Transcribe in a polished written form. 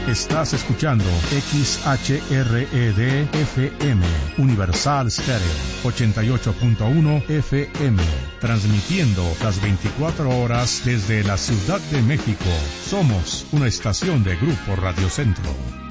Estás escuchando XHRED-FM, Universal Stereo, 88.1 FM, transmitiendo las 24 horas desde la Ciudad de México. Somos una estación de Grupo Radio Centro.